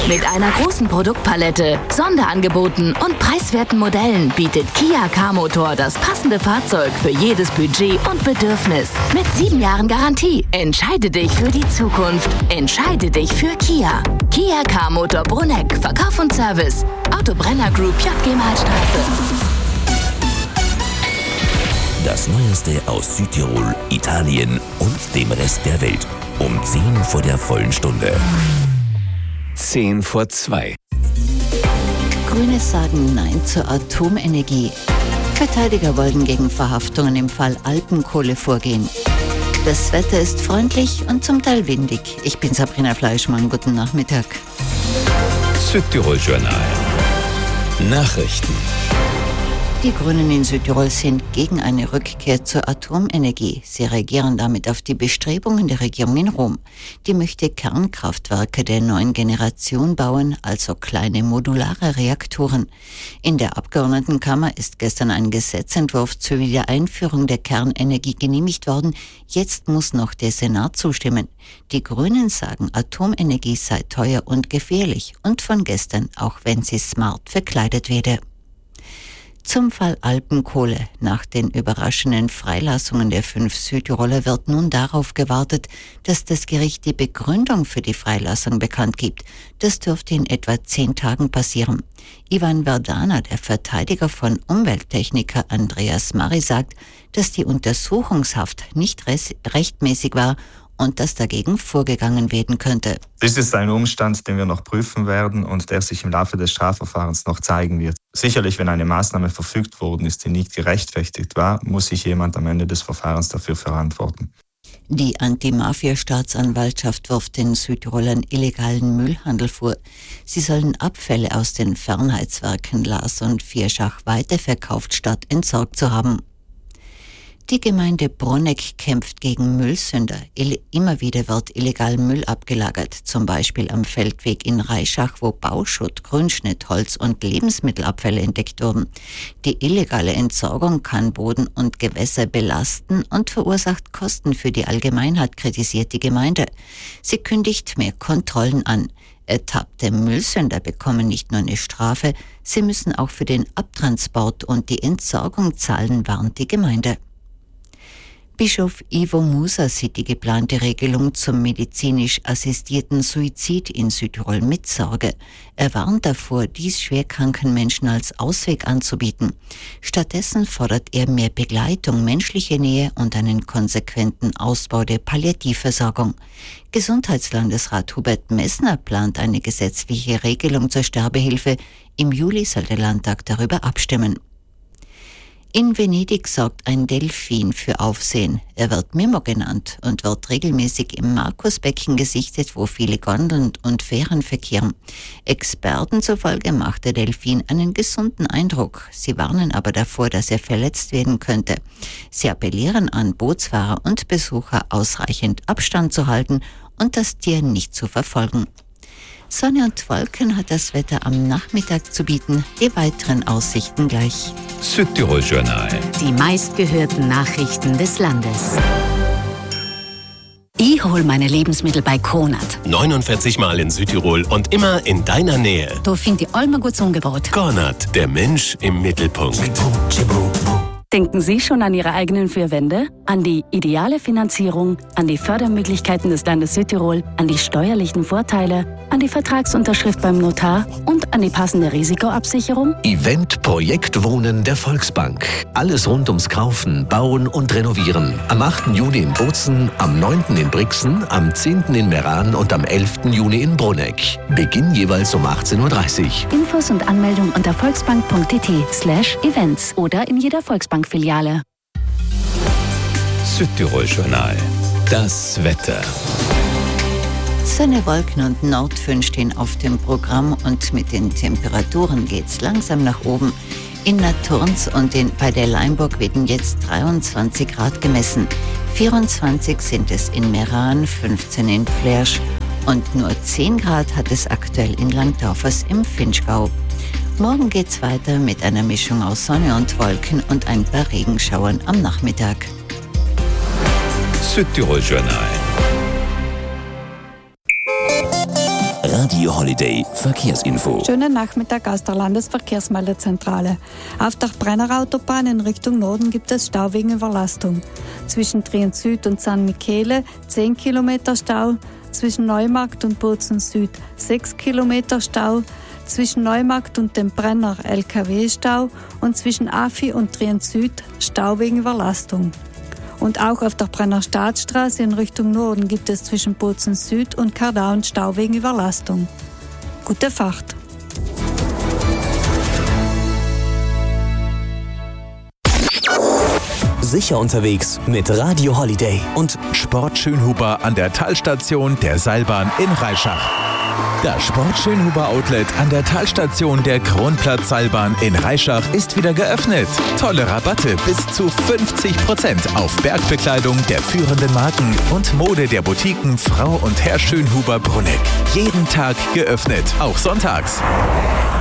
Mit einer großen Produktpalette, Sonderangeboten und preiswerten Modellen bietet Kia K-Motor das passende Fahrzeug für jedes Budget und Bedürfnis. Mit 7 Jahren Garantie. Entscheide dich für die Zukunft. Entscheide dich für Kia. Kia K-Motor Bruneck. Verkauf und Service. Auto Brenner Group, JG Mahlstraße. Das Neueste aus Südtirol, Italien und dem Rest der Welt. Um 10 vor der vollen Stunde. 10 vor 2. Grüne sagen Nein zur Atomenergie. Verteidiger wollen gegen Verhaftungen im Fall Alpenkohle vorgehen. Das Wetter ist freundlich und zum Teil windig. Ich bin Sabrina Fleischmann. Guten Nachmittag. Südtirol Journal. Nachrichten. Die Grünen in Südtirol sind gegen eine Rückkehr zur Atomenergie. Sie reagieren damit auf die Bestrebungen der Regierung in Rom. Die möchte Kernkraftwerke der neuen Generation bauen, also kleine modulare Reaktoren. In der Abgeordnetenkammer ist gestern ein Gesetzentwurf zur Wiedereinführung der Kernenergie genehmigt worden. Jetzt muss noch der Senat zustimmen. Die Grünen sagen, Atomenergie sei teuer und gefährlich und von gestern, auch wenn sie smart verkleidet werde. Zum Fall Alpenkohle. Nach den überraschenden Freilassungen der 5 Südtiroler wird nun darauf gewartet, dass das Gericht die Begründung für die Freilassung bekannt gibt. Das dürfte in etwa 10 Tagen passieren. Ivan Verdana, der Verteidiger von Umwelttechniker Andreas Mari, sagt, dass die Untersuchungshaft nicht rechtmäßig war und dass dagegen vorgegangen werden könnte. Das ist ein Umstand, den wir noch prüfen werden und der sich im Laufe des Strafverfahrens noch zeigen wird. Sicherlich, wenn eine Maßnahme verfügt worden ist, die nicht gerechtfertigt war, muss sich jemand am Ende des Verfahrens dafür verantworten. Die Anti-Mafia-Staatsanwaltschaft wirft den Südtirolern illegalen Müllhandel vor. Sie sollen Abfälle aus den Fernheitswerken Lars und Vierschach weiterverkauft, statt entsorgt zu haben. Die Gemeinde Bruneck kämpft gegen Müllsünder. Immer wieder wird illegal Müll abgelagert, zum Beispiel am Feldweg in Reischach, wo Bauschutt, Grünschnitt, Holz und Lebensmittelabfälle entdeckt wurden. Die illegale Entsorgung kann Boden und Gewässer belasten und verursacht Kosten für die Allgemeinheit, kritisiert die Gemeinde. Sie kündigt mehr Kontrollen an. Ertappte Müllsünder bekommen nicht nur eine Strafe, sie müssen auch für den Abtransport und die Entsorgung zahlen, warnt die Gemeinde. Bischof Ivo Musa sieht die geplante Regelung zum medizinisch assistierten Suizid in Südtirol mit Sorge. Er warnt davor, dies schwerkranken Menschen als Ausweg anzubieten. Stattdessen fordert er mehr Begleitung, menschliche Nähe und einen konsequenten Ausbau der Palliativversorgung. Gesundheitslandesrat Hubert Messner plant eine gesetzliche Regelung zur Sterbehilfe. Im Juli soll der Landtag darüber abstimmen. In Venedig sorgt ein Delfin für Aufsehen. Er wird Mimo genannt und wird regelmäßig im Markusbecken gesichtet, wo viele Gondeln und Fähren verkehren. Experten zufolge macht der Delfin einen gesunden Eindruck. Sie warnen aber davor, dass er verletzt werden könnte. Sie appellieren an Bootsfahrer und Besucher, ausreichend Abstand zu halten und das Tier nicht zu verfolgen. Sonne und Wolken hat das Wetter am Nachmittag zu bieten. Die weiteren Aussichten gleich. Südtirol Journal. Die meistgehörten Nachrichten des Landes. Ich hol meine Lebensmittel bei Kronert. 49 Mal in Südtirol und immer in deiner Nähe. Da finde ich allem ein gutes Angebot. Kronert, der Mensch im Mittelpunkt. Denken Sie schon an Ihre eigenen 4 Wände? An die ideale Finanzierung, an die Fördermöglichkeiten des Landes Südtirol, an die steuerlichen Vorteile, an die Vertragsunterschrift beim Notar und an die passende Risikoabsicherung? Event Projekt Wohnen der Volksbank. Alles rund ums Kaufen, Bauen und Renovieren. Am 8. Juni in Bozen, am 9. in Brixen, am 10. in Meran und am 11. Juni in Bruneck. Beginn jeweils um 18:30 Uhr. Infos und Anmeldung unter volksbank.tt/events oder in jeder Volksbankfiliale. Südtirol Journal. Das Wetter. Sonne, Wolken und Nordföhn stehen auf dem Programm und mit den Temperaturen geht's langsam nach oben. In Naturns und bei der Leimburg werden jetzt 23 Grad gemessen. 24 sind es in Meran, 15 in Flersch und nur 10 Grad hat es aktuell in Langtaufers im Vinschgau. Morgen geht's weiter mit einer Mischung aus Sonne und Wolken und ein paar Regenschauern am Nachmittag. Südtirol Journal. Radio Holiday Verkehrsinfo. Schönen Nachmittag aus der Landesverkehrsmeldezentrale. Auf der Brenner-Autobahn in Richtung Norden gibt es Stau wegen Überlastung. Zwischen Trient Süd und San Michele 10 Kilometer Stau. Zwischen Neumarkt und Bozen Süd 6 Kilometer Stau. Zwischen Neumarkt und dem Brenner LKW-Stau und zwischen Afi und Trient Süd Stau wegen Überlastung. Und auch auf der Brenner Staatsstraße in Richtung Norden gibt es zwischen Bozen Süd und Kardaun Stau wegen Überlastung. Gute Fahrt! Sicher unterwegs mit Radio Holiday und Sport Schönhuber an der Talstation der Seilbahn in Reischach. Das Sport Schönhuber Outlet an der Talstation der Kronplatz-Seilbahn in Reischach ist wieder geöffnet. Tolle Rabatte bis zu 50% auf Bergbekleidung der führenden Marken und Mode der Boutiquen Frau und Herr Schönhuber Brunneck. Jeden Tag geöffnet, auch sonntags.